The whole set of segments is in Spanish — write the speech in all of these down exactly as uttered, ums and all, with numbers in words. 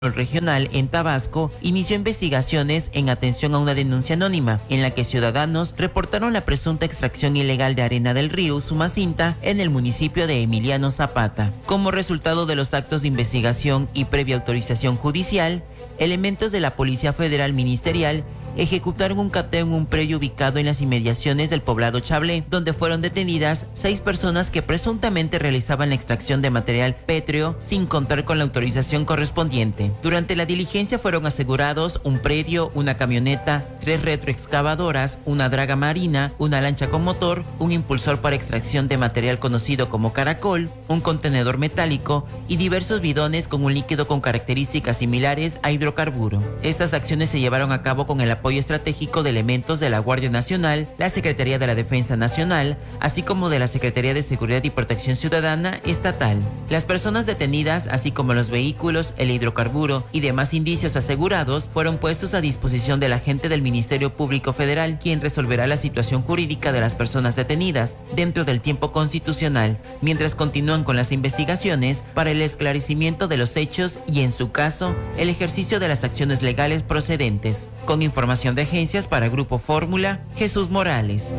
Regional en Tabasco inició investigaciones en atención a una denuncia anónima en la que ciudadanos reportaron la presunta extracción ilegal de arena del río Sumacinta en el municipio de Emiliano Zapata. Como resultado de los actos de investigación y previa autorización judicial, elementos de la Policía Federal Ministerial ejecutaron un cateo en un predio ubicado en las inmediaciones del poblado Chablé, donde fueron detenidas seis personas que presuntamente realizaban la extracción de material pétreo sin contar con la autorización correspondiente. Durante la diligencia fueron asegurados un predio, una camioneta, tres retroexcavadoras, una draga marina, una lancha con motor, un impulsor para extracción de material conocido como caracol, un contenedor metálico y diversos bidones con un líquido con características similares a hidrocarburo. Estas acciones se llevaron a cabo con el apoyo estratégico de elementos de la Guardia Nacional, la Secretaría de la Defensa Nacional, así como de la Secretaría de Seguridad y Protección Ciudadana Estatal. Las personas detenidas, así como los vehículos, el hidrocarburo y demás indicios asegurados, fueron puestos a disposición del agente del Ministerio Público Federal, quien resolverá la situación jurídica de las personas detenidas dentro del tiempo constitucional, mientras continúan con las investigaciones para el esclarecimiento de los hechos y, en su caso, el ejercicio de las acciones legales procedentes. Con información de agencias para Grupo Fórmula, Jesús Morales.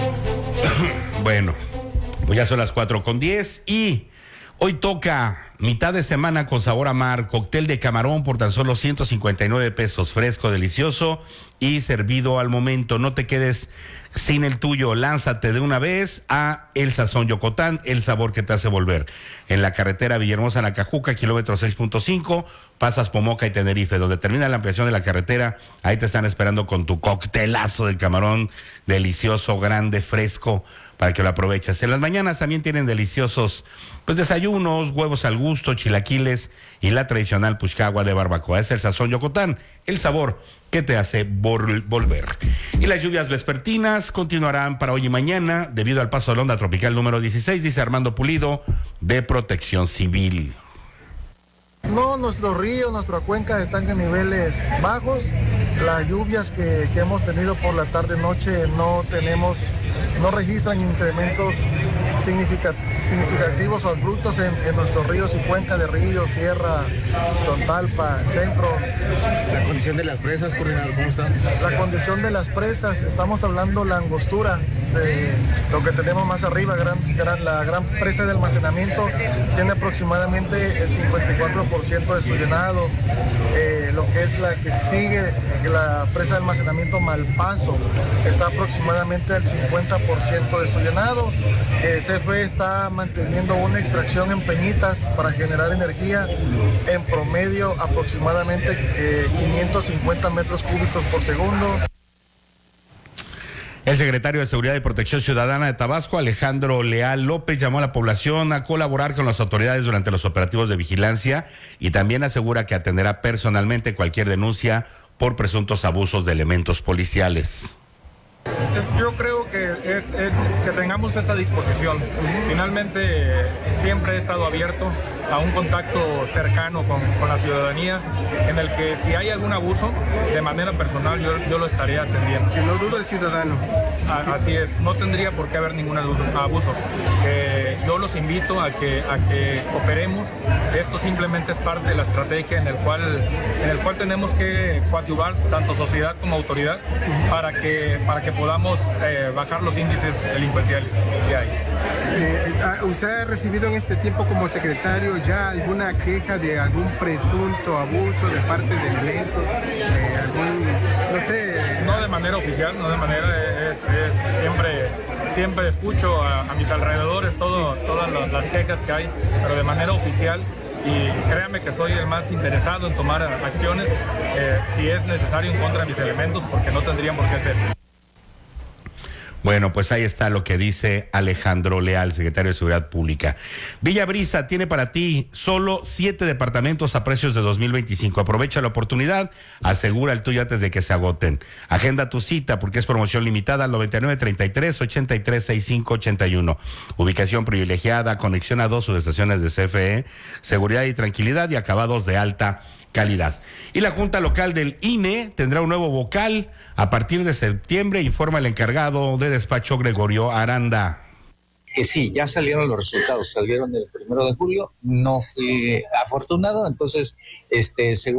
Bueno, pues ya son las cuatro con diez y hoy toca mitad de semana con sabor a mar, cóctel de camarón por tan solo ciento cincuenta y nueve pesos, fresco, delicioso y servido al momento. No te quedes sin el tuyo, lánzate de una vez a El Sazón Yocotán, el sabor que te hace volver. En la carretera Villahermosa Nacajuca, kilómetro seis punto cinco, pasas Pomoca y Tenerife, donde termina la ampliación de la carretera. Ahí te están esperando con tu coctelazo de camarón delicioso, grande, fresco, para que lo aproveches. En las mañanas también tienen deliciosos pues desayunos, huevos al gusto, chilaquiles y la tradicional puchcagua de barbacoa. Es El Sazón Yocotán, el sabor que te hace vol- volver. Y las lluvias vespertinas continuarán para hoy y mañana debido al paso de la onda tropical número dieciséis, dice Armando Pulido, de Protección Civil. No, nuestros ríos, nuestras cuencas están en niveles bajos. Las lluvias que, que hemos tenido por la tarde-noche no tenemos, no registran incrementos significa, significativos o abruptos en, en nuestros ríos y cuencas de Río, Sierra, Chontalpa, Centro. La condición de las presas, coordinador, ¿cómo están? La condición de las presas, estamos hablando la angostura de lo que tenemos más arriba, gran, gran, la gran presa de almacenamiento tiene aproximadamente el cincuenta y cuatro por ciento de su llenado. Eh, lo que es la que sigue, la presa de almacenamiento Malpaso, está aproximadamente al cincuenta por ciento de su llenado. Eh, C F E está manteniendo una extracción en Peñitas para generar energía en promedio aproximadamente eh, quinientos cincuenta metros cúbicos por segundo. El secretario de Seguridad y Protección Ciudadana de Tabasco, Alejandro Leal López, llamó a la población a colaborar con las autoridades durante los operativos de vigilancia y también asegura que atenderá personalmente cualquier denuncia por presuntos abusos de elementos policiales. Yo creo que es, es que tengamos esa disposición. Finalmente siempre he estado abierto a un contacto cercano con, con la ciudadanía, en el que si hay algún abuso, de manera personal yo, yo lo estaré atendiendo. Que no duda el ciudadano. A, así es, no tendría por qué haber ningún abuso. abuso. Eh, yo los invito a que, a que cooperemos. Esto simplemente es parte de la estrategia en el cual, en el cual tenemos que coadyuvar tanto sociedad como autoridad para que, para que podamos eh, bajar los índices delincuenciales que hay. Eh, ¿Usted ha recibido en este tiempo como secretario ya alguna queja de algún presunto abuso de parte de elementos? Eh, algún, no sé... No de manera oficial, no de manera... Es, es, siempre, siempre escucho a, a mis alrededores todo, todas las, las quejas que hay, pero de manera oficial. Y créame que soy el más interesado en tomar acciones eh, si es necesario en contra de mis elementos, porque no tendrían por qué ser. Bueno, pues ahí está lo que dice Alejandro Leal, secretario de Seguridad Pública. Villa Brisa tiene para ti solo siete departamentos a precios de dos mil veinticinco. Aprovecha la oportunidad, asegura el tuyo antes de que se agoten. Agenda tu cita porque es promoción limitada al noventa y nueve, treinta y tres, ochenta y tres, sesenta y cinco, ochenta y uno. Ubicación privilegiada, conexión a dos subestaciones de C F E, seguridad y tranquilidad y acabados de alta calidad. Y la Junta Local del I N E tendrá un nuevo vocal a partir de septiembre, informa el encargado de despacho Gregorio Aranda. que sí, ya salieron los resultados, salieron el primero de julio, no fui afortunado, entonces, este, según